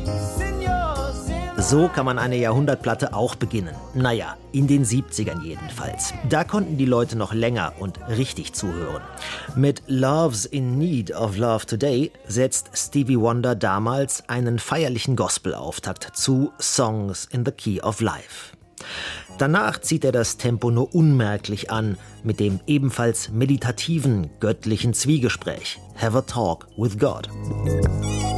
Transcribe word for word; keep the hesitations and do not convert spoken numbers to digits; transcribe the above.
So kann man eine Jahrhundertplatte auch beginnen. Naja, in den siebzigern jedenfalls. Da konnten die Leute noch länger und richtig zuhören. Mit Love's in Need of Love Today setzt Stevie Wonder damals einen feierlichen Gospel-Auftakt zu Songs in the Key of Life. Danach zieht er das Tempo nur unmerklich an mit dem ebenfalls meditativen göttlichen Zwiegespräch Have a Talk with God.